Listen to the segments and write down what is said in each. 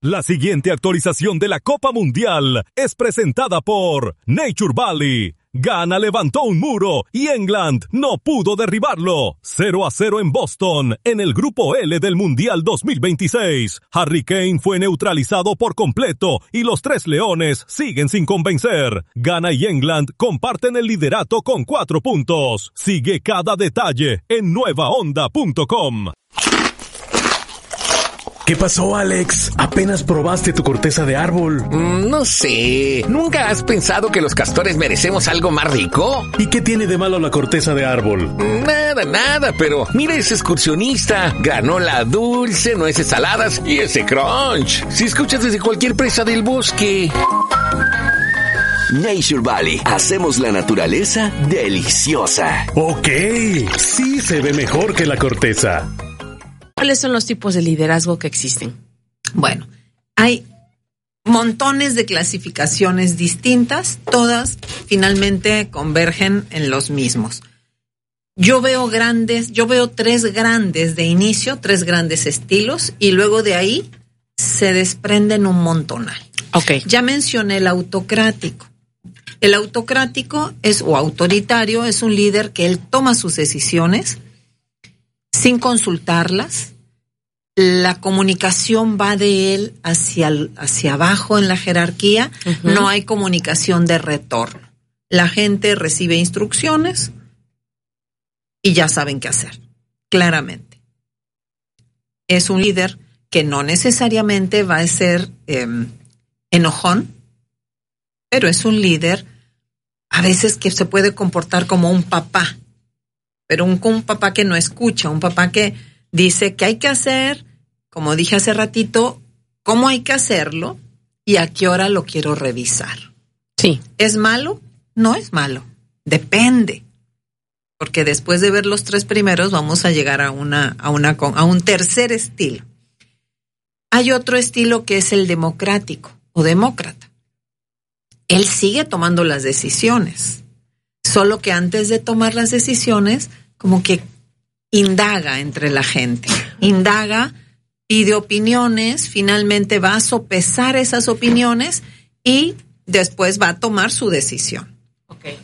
La siguiente actualización de la Copa Mundial es presentada por Nature Valley. Ghana levantó un muro y England no pudo derribarlo. 0-0 en Boston, en el grupo L del Mundial 2026. Harry Kane fue neutralizado por completo y los Tres Leones siguen sin convencer. Ghana y England comparten el liderato con 4 puntos. Sigue cada detalle en nuevaonda.com. ¿Qué pasó, Alex? ¿Apenas probaste tu corteza de árbol? No sé. ¿Nunca has pensado que los castores merecemos algo más rico? ¿Y qué tiene de malo la corteza de árbol? Nada, pero mira ese excursionista. Granola dulce, nueces saladas y ese crunch. Si escuchas desde cualquier presa del bosque. Nature Valley. Hacemos la naturaleza deliciosa. Ok, sí se ve mejor que la corteza. ¿Cuáles son los tipos de liderazgo que existen? Bueno, hay montones de clasificaciones distintas, todas finalmente convergen en los mismos. Yo veo 3 grandes de inicio, 3 grandes estilos, y luego de ahí se desprenden un montonal. Okay. Ya mencioné el autocrático. El autocrático o autoritario es un líder que él toma sus decisiones sin consultarlas. La comunicación va de él hacia abajo en la jerarquía. Uh-huh. No hay comunicación de retorno. La gente recibe instrucciones y ya saben qué hacer, claramente. Es un líder que no necesariamente va a ser enojón, pero es un líder a veces que se puede comportar como un papá, pero un papá que no escucha, un papá que dice qué hay que hacer, como dije hace ratito, cómo hay que hacerlo y a qué hora lo quiero revisar. Sí. ¿Es malo? No es malo. Depende. Porque después de ver los 3 primeros vamos a llegar a un tercer estilo. Hay otro estilo que es el democrático o demócrata. Él sigue tomando las decisiones. Solo que antes de tomar las decisiones, como que indaga entre la gente. Indaga, pide opiniones, finalmente va a sopesar esas opiniones y después va a tomar su decisión. Okay.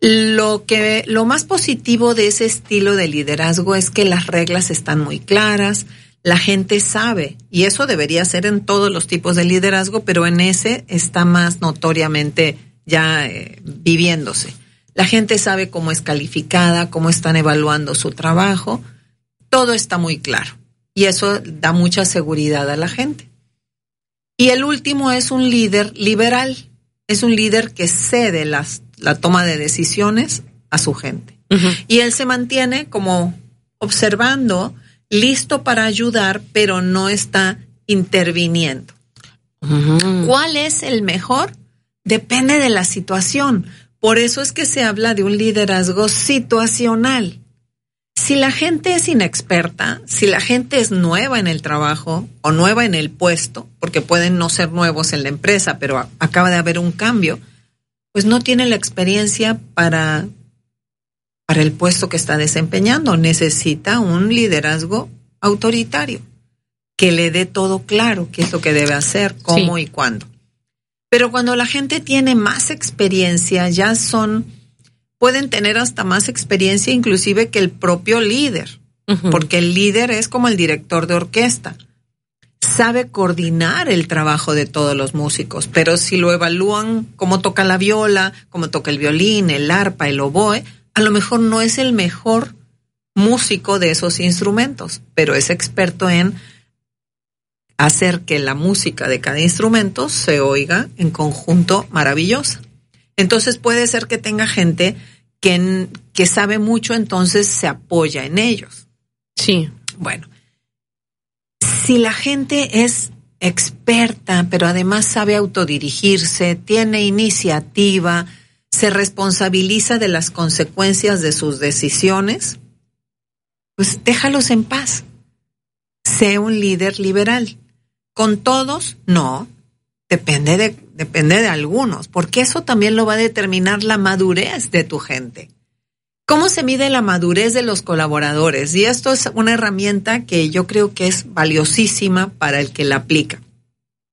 Lo más positivo de ese estilo de liderazgo es que las reglas están muy claras, la gente sabe, y eso debería ser en todos los tipos de liderazgo, pero en ese está más notoriamente ya viviéndose. La gente sabe cómo es calificada, cómo están evaluando su trabajo. Todo está muy claro. Y eso da mucha seguridad a la gente. Y el último es un líder liberal. Es un líder que cede la toma de decisiones a su gente. Uh-huh. Y él se mantiene como observando, listo para ayudar, pero no está interviniendo. Uh-huh. ¿Cuál es el mejor? Depende de la situación. Por eso es que se habla de un liderazgo situacional. Si la gente es inexperta, si la gente es nueva en el trabajo o nueva en el puesto, porque pueden no ser nuevos en la empresa, pero acaba de haber un cambio, pues no tiene la experiencia para el puesto que está desempeñando. Necesita un liderazgo autoritario que le dé todo claro qué es lo que debe hacer, cómo y cuándo. Pero cuando la gente tiene más experiencia, pueden tener hasta más experiencia inclusive que el propio líder, uh-huh. Porque el líder es como el director de orquesta. Sabe coordinar el trabajo de todos los músicos, pero si lo evalúan cómo toca la viola, cómo toca el violín, el arpa, el oboe, a lo mejor no es el mejor músico de esos instrumentos, pero es experto en hacer que la música de cada instrumento se oiga en conjunto maravillosa. Entonces puede ser que tenga gente que sabe mucho, entonces se apoya en ellos. Sí. Bueno, si la gente es experta, pero además sabe autodirigirse, tiene iniciativa, se responsabiliza de las consecuencias de sus decisiones, pues déjalos en paz. Sé un líder liberal. ¿Con todos? No. Depende de algunos, porque eso también lo va a determinar la madurez de tu gente. ¿Cómo se mide la madurez de los colaboradores? Y esto es una herramienta que yo creo que es valiosísima para el que la aplica.